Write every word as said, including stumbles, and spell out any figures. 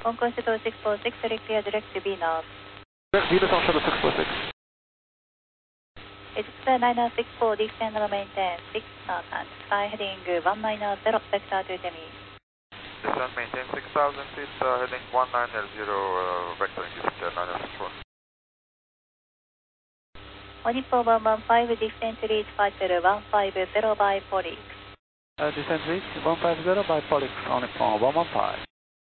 Concourse Shuttle six four six, very clear, direct to B north. Direct V to South Shuttle six four six. It's nine six four, descend and maintain six thousand, sky heading one nine zero, vector to Demi. Descend, maintain six thousand feet, uh, heading one nine zero, uh, vector east, uh, nine six four. Onipo one one five, descend to reach five zero one five zero by Polix. Uh, descend reach one five zero by Polix, Onipo one one five.